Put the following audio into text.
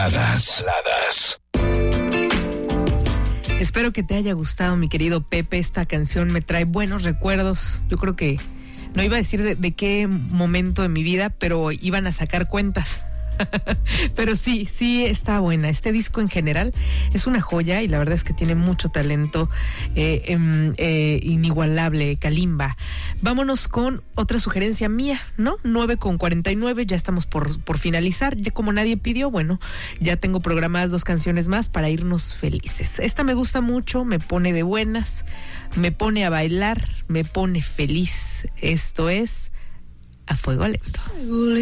Baladas. Espero que te haya gustado, mi querido Pepe. Esta canción me trae buenos recuerdos. Yo creo que no iba a decir de qué momento de mi vida, pero iban a sacar cuentas. Pero sí está buena. Este disco en general es una joya y la verdad es que tiene mucho talento inigualable, Kalimba. Vámonos con otra sugerencia mía, ¿no? 9:49, ya estamos por finalizar. Ya como nadie pidió, bueno, ya tengo programadas 2 canciones más para irnos felices. Esta me gusta mucho, me pone de buenas, me pone a bailar, me pone feliz. Esto es A Fuego Lento.